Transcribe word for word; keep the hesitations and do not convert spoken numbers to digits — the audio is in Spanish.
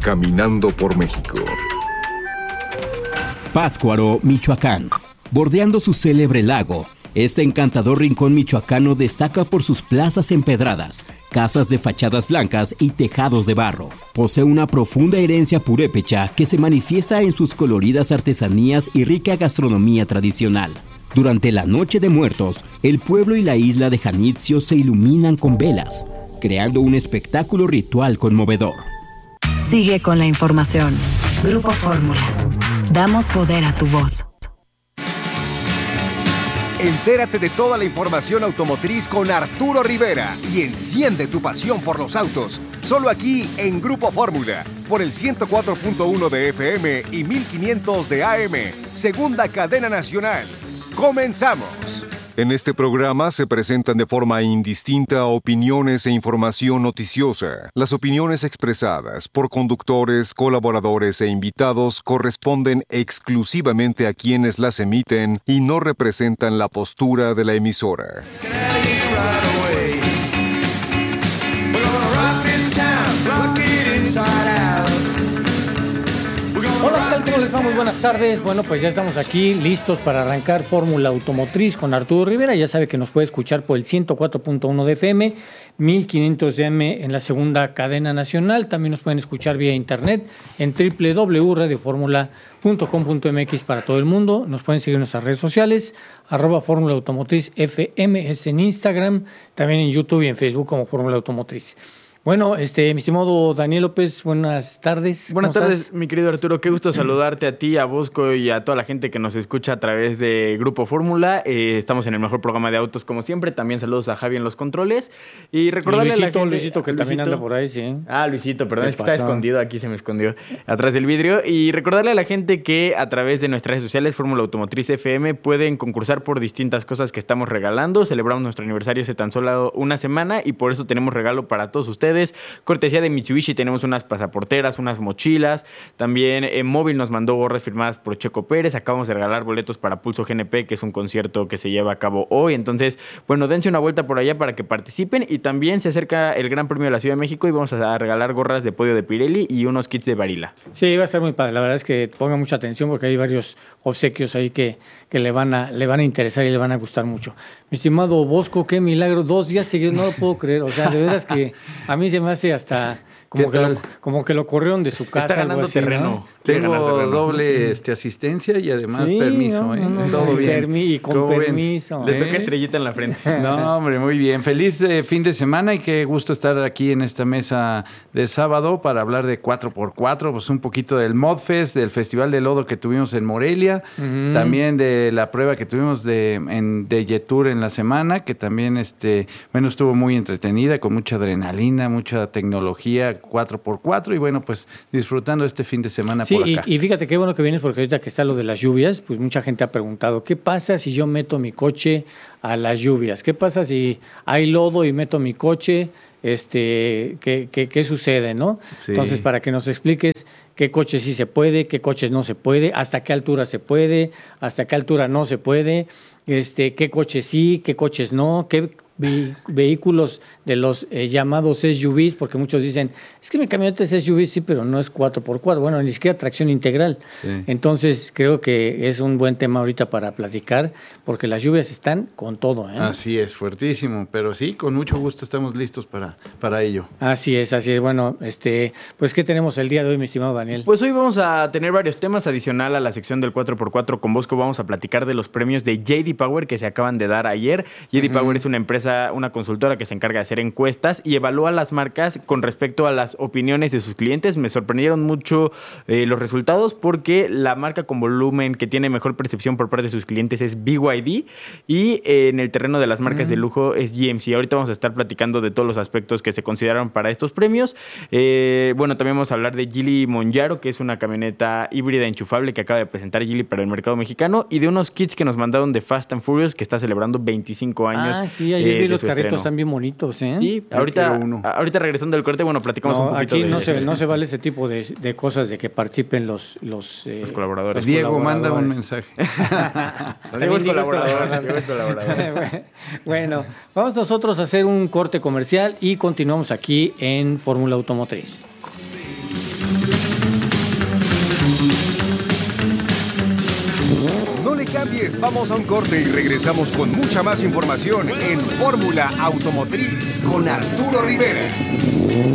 Caminando por México. Pátzcuaro, Michoacán. Bordeando su célebre lago, este encantador rincón michoacano destaca por sus plazas empedradas, casas de fachadas blancas y tejados de barro. Posee una profunda herencia purépecha que se manifiesta en sus coloridas artesanías y rica gastronomía tradicional. Durante la Noche de Muertos, el pueblo y la isla de Janitzio se iluminan con velas, creando un espectáculo ritual conmovedor. Sigue con la información. Grupo Fórmula. Damos poder a tu voz. Entérate de toda la información automotriz con Arturo Rivera y enciende tu pasión por los autos. Solo aquí en Grupo Fórmula, por el ciento cuatro punto uno de F M y mil quinientos de A M, segunda cadena nacional. ¡Comenzamos! En este programa se presentan de forma indistinta opiniones e información noticiosa. Las opiniones expresadas por conductores, colaboradores e invitados corresponden exclusivamente a quienes las emiten y no representan la postura de la emisora. Hola, ¿qué tal? ¿Cómo les va? Muy buenas tardes. Bueno, pues ya estamos aquí listos para arrancar Fórmula Automotriz con Arturo Rivera. Ya sabe que nos puede escuchar por el ciento cuatro punto uno de F M, mil quinientos de A M en la segunda cadena nacional. También nos pueden escuchar vía internet en doble u doble u doble u punto radio fórmula punto com punto m x para todo el mundo. Nos pueden seguir en nuestras redes sociales, arroba Fórmula Automotriz F M, es en Instagram, también en YouTube y en Facebook como Fórmula Automotriz. Bueno, este, mi estimado Daniel López, buenas tardes. Buenas tardes, estás? mi querido Arturo. Qué gusto saludarte a ti, a Bosco y a toda la gente que nos escucha a través de Grupo Fórmula. Eh, estamos en el mejor programa de autos, como siempre. También saludos a Javi en los controles. Y recordarle Luisito, a la gente... Luisito, que Luisito. también anda por ahí, sí. Ah, Luisito, perdón, es que pasó? está escondido. Aquí se me escondió, atrás del vidrio. Y recordarle a la gente que a través de nuestras redes sociales, Fórmula Automotriz F M, pueden concursar por distintas cosas que estamos regalando. Celebramos nuestro aniversario hace tan solo una semana y por eso tenemos regalo para todos ustedes. Cortesía de Mitsubishi, tenemos unas pasaporteras, unas mochilas. También en Móvil nos mandó gorras firmadas por Checo Pérez. Acabamos de regalar boletos para Pulso G N P, que es un concierto que se lleva a cabo hoy. Entonces, bueno, dense una vuelta por allá para que participen. Y también se acerca el Gran Premio de la Ciudad de México y vamos a regalar gorras de podio de Pirelli y unos kits de Barilla. Sí, va a estar muy padre. La verdad es que ponga mucha atención porque hay varios obsequios ahí que, que le, van a, le van a interesar y le van a gustar mucho. Mi estimado Bosco, qué milagro. Dos días seguidos, no lo puedo creer. O sea, de veras que a mí se me hace hasta... Como que, lo, como que lo corrieron de su casa. Está ganando algo así, terreno. ¿no? Tengo terreno. doble este, asistencia y además Sí, permiso. no, ¿eh? no, no, Todo y bien. permi- y con ¿Cómo ven? permiso. Le ¿eh? toca estrellita en la frente. No, hombre, muy bien. Feliz eh, fin de semana y qué gusto estar aquí en esta mesa de sábado para hablar de cuatro por cuatro, pues un poquito del Modfest, del Festival de Lodo que tuvimos en Morelia, uh-huh. También de la prueba que tuvimos de, en, de Yetur en la semana, que también este, bueno, estuvo muy entretenida, con mucha adrenalina, mucha tecnología, cuatro por cuatro, y bueno, pues disfrutando este fin de semana sí, por acá. Y, y fíjate qué bueno que vienes, porque ahorita que está lo de las lluvias, pues mucha gente ha preguntado, ¿qué pasa si yo meto mi coche a las lluvias? ¿Qué pasa si hay lodo y meto mi coche? Este, ¿qué, qué, qué sucede, no? Sí. Entonces, para que nos expliques qué coches sí se puede, qué coches no se puede, hasta qué altura se puede, hasta qué altura no se puede, este, qué coches sí, qué coches no, qué ve- vehículos de los eh, llamados S U Vs, porque muchos dicen, es que mi camioneta es S U V, sí, pero no es cuatro por cuatro, bueno, ni siquiera tracción integral. Sí. Entonces, creo que es un buen tema ahorita para platicar, porque las lluvias están con todo, ¿eh? Así es, fuertísimo, pero sí, con mucho gusto estamos listos para, para ello. Así es, así es. Bueno, este, pues, ¿qué tenemos el día de hoy, mi estimado Daniel? Pues hoy vamos a tener varios temas adicional a la sección del cuatro por cuatro con Bosco. Vamos a platicar de los premios de J D Power que se acaban de dar ayer. J D uh-huh. Power es una empresa, una consultora que se encarga de hacer encuestas y evalúa las marcas con respecto a las opiniones de sus clientes. Me sorprendieron mucho eh, los resultados porque la marca con volumen que tiene mejor percepción por parte de sus clientes es B Y D y eh, en el terreno de las marcas uh-huh. de lujo es G M C. Ahorita vamos a estar platicando de todos los aspectos que se consideraron para estos premios. Eh, bueno, también vamos a hablar de Geely Monjaro, que es una camioneta híbrida enchufable que acaba de presentar Geely para el mercado mexicano, y de unos kits que nos mandaron de Fast and Furious, que está celebrando veinticinco años. Ah, sí, ayer eh, vi los carritos, estreno. Están bien bonitos, ¿eh? Sí, ahorita, ahorita regresando del corte, bueno, platicamos no, un poquito aquí de... no se, no se vale ese tipo de, de cosas de que participen los... Los, eh, los colaboradores. Los Diego colaboradores. manda un mensaje. Diego es colaborador. Diego es colaborador. Bueno, vamos nosotros a hacer un corte comercial y continuamos aquí en Fórmula Automotriz. No le cambies, vamos a un corte y regresamos con mucha más información en Fórmula Automotriz con Arturo Rivera.